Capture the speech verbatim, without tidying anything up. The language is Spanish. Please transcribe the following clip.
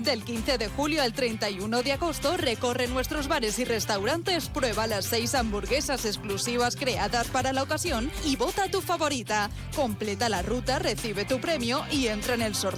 Del quince de julio al treinta y uno de agosto recorre nuestros bares y restaurantes, prueba las seis hamburguesas exclusivas creadas para la ocasión y vota tu favorita. Completa la ruta, recibe tu premio y entra en el sorteo